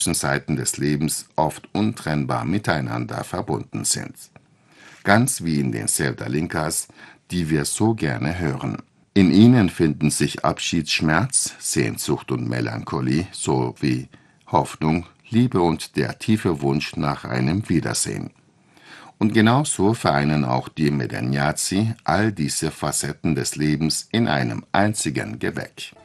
Seiten des Lebens oft untrennbar miteinander verbunden sind. Ganz wie in den Pseudalinkas, die wir so gerne hören. In ihnen finden sich Abschiedsschmerz, Sehnsucht und Melancholie sowie Hoffnung, Liebe und der tiefe Wunsch nach einem Wiedersehen. Und genauso vereinen auch die Medegnazi all diese Facetten des Lebens in einem einzigen Gewäck.